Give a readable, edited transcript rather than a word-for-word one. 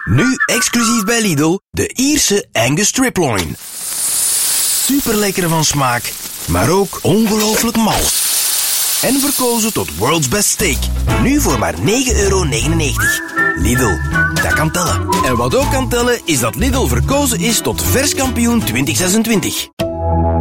Nu exclusief bij Lidl, de Ierse Angus Striploin. Super lekker van smaak, maar ook ongelooflijk mal. En verkozen tot World's Best Steak. Nu voor maar €9,99. Lidl, dat kan tellen. En wat ook kan tellen, is dat Lidl verkozen is tot verskampioen 2026.